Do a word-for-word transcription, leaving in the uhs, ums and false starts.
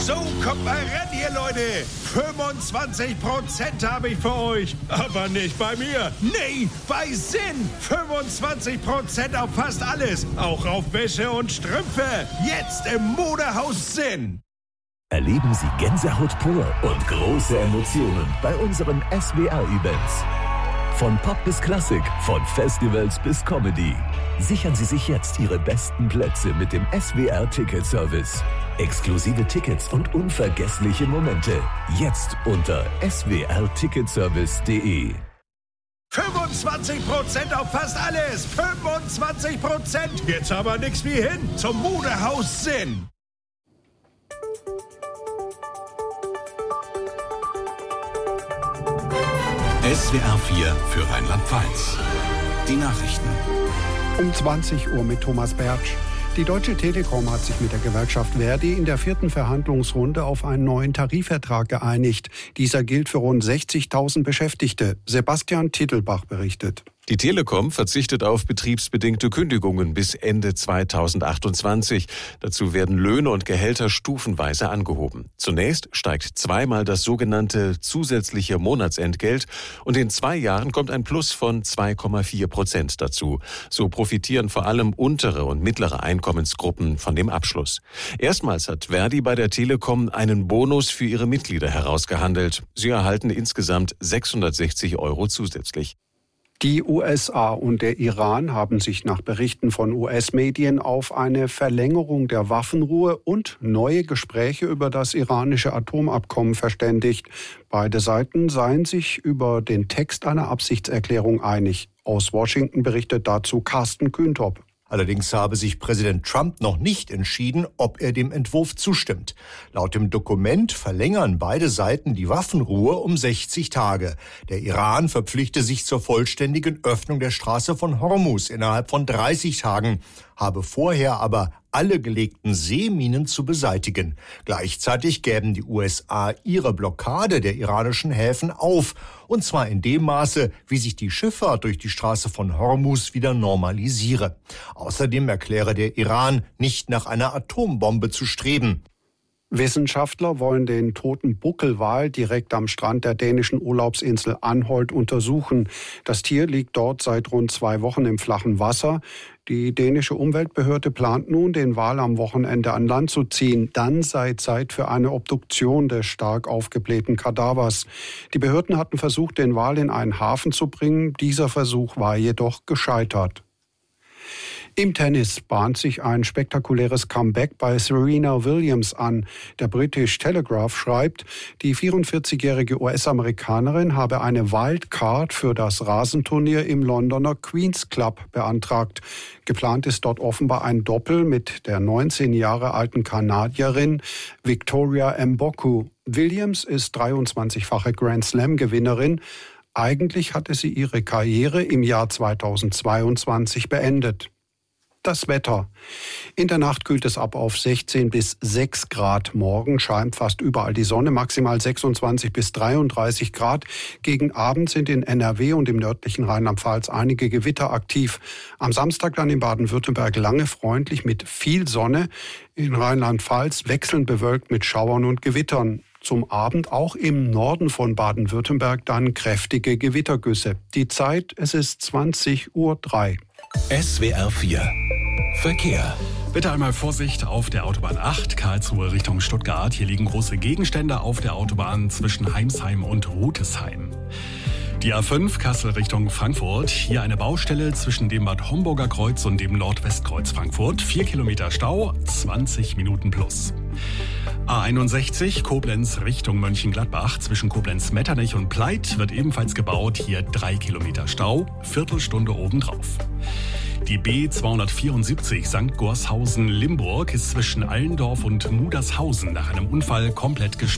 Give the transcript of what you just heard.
So, kommt mal ran hier, Leute. fünfundzwanzig Prozent habe ich für euch. Aber nicht bei mir. Nee, bei Sinn. fünfundzwanzig Prozent auf fast alles. Auch auf Wäsche und Strümpfe. Jetzt im Modehaus Sinn. Erleben Sie Gänsehaut pur und große Emotionen bei unseren S W R-Events. Von Pop bis Klassik, von Festivals bis Comedy. Sichern Sie sich jetzt Ihre besten Plätze mit dem S W R-Ticket-Service. Exklusive Tickets und unvergessliche Momente. Jetzt unter s w r ticketservice punkt d e. fünfundzwanzig Prozent auf fast alles. fünfundzwanzig Prozent. Jetzt aber nix wie hin zum Modehaus Sinn. S W R vier für Rheinland-Pfalz. Die Nachrichten. Um zwanzig Uhr mit Thomas Bertsch. Die Deutsche Telekom hat sich mit der Gewerkschaft ver.di in der vierten Verhandlungsrunde auf einen neuen Tarifvertrag geeinigt. Dieser gilt für rund sechzigtausend Beschäftigte. Sebastian Tittelbach berichtet. Die Telekom verzichtet auf betriebsbedingte Kündigungen bis Ende zweitausendachtundzwanzig. Dazu werden Löhne und Gehälter stufenweise angehoben. Zunächst steigt zweimal das sogenannte zusätzliche Monatsentgelt und in zwei Jahren kommt ein Plus von zwei Komma vier Prozent dazu. So profitieren vor allem untere und mittlere Einkommensgruppen von dem Abschluss. Erstmals hat ver.di bei der Telekom einen Bonus für ihre Mitglieder herausgehandelt. Sie erhalten insgesamt sechshundertsechzig Euro zusätzlich. Die U S A und der Iran haben sich nach Berichten von U S-Medien auf eine Verlängerung der Waffenruhe und neue Gespräche über das iranische Atomabkommen verständigt. Beide Seiten seien sich über den Text einer Absichtserklärung einig. Aus Washington berichtet dazu Carsten Kühntop. Allerdings habe sich Präsident Trump noch nicht entschieden, ob er dem Entwurf zustimmt. Laut dem Dokument verlängern beide Seiten die Waffenruhe um sechzig Tage. Der Iran verpflichte sich zur vollständigen Öffnung der Straße von Hormuz innerhalb von dreißig Tagen, habe vorher aber alle gelegten Seeminen zu beseitigen. Gleichzeitig gäben die U S A ihre Blockade der iranischen Häfen auf. Und zwar in dem Maße, wie sich die Schifffahrt durch die Straße von Hormuz wieder normalisiere. Außerdem erkläre der Iran, nicht nach einer Atombombe zu streben. Wissenschaftler wollen den toten Buckelwal direkt am Strand der dänischen Urlaubsinsel Anholt untersuchen. Das Tier liegt dort seit rund zwei Wochen im flachen Wasser. Die dänische Umweltbehörde plant nun, den Wal am Wochenende an Land zu ziehen. Dann sei Zeit für eine Obduktion des stark aufgeblähten Kadavers. Die Behörden hatten versucht, den Wal in einen Hafen zu bringen. Dieser Versuch war jedoch gescheitert. Im Tennis bahnt sich ein spektakuläres Comeback bei Serena Williams an. Der British Telegraph schreibt, die vierundvierzigjährige U S-Amerikanerin habe eine Wildcard für das Rasenturnier im Londoner Queen's Club beantragt. Geplant ist dort offenbar ein Doppel mit der neunzehn Jahre alten Kanadierin Victoria Mboku. Williams ist dreiundzwanzigfache Grand-Slam-Gewinnerin. Eigentlich hatte sie ihre Karriere im Jahr zweitausendzweiundzwanzig beendet. Das Wetter. In der Nacht kühlt es ab auf sechzehn bis sechs Grad. Morgen scheint fast überall die Sonne, maximal sechsundzwanzig bis dreiunddreißig Grad. Gegen Abend sind in N R W und im nördlichen Rheinland-Pfalz einige Gewitter aktiv. Am Samstag dann in Baden-Württemberg lange freundlich mit viel Sonne. In Rheinland-Pfalz wechselnd bewölkt mit Schauern und Gewittern. Zum Abend auch im Norden von Baden-Württemberg dann kräftige Gewittergüsse. Die Zeit, es ist zwanzig Uhr drei. S W R vier Verkehr. Bitte einmal Vorsicht auf der Autobahn acht, Karlsruhe Richtung Stuttgart. Hier liegen große Gegenstände auf der Autobahn zwischen Heimsheim und Rutesheim. Die A fünf Kassel Richtung Frankfurt. Hier eine Baustelle zwischen dem Bad Homburger Kreuz und dem Nordwestkreuz Frankfurt. Vier Kilometer Stau, zwanzig Minuten plus. A einundsechzig Koblenz Richtung Mönchengladbach. Zwischen Koblenz-Metternich und Pleit wird ebenfalls gebaut. Hier drei Kilometer Stau, Viertelstunde obendrauf. Die B zweihundertvierundsiebzig Sankt Gorshausen-Limburg ist zwischen Allendorf und Mudershausen nach einem Unfall komplett gesperrt.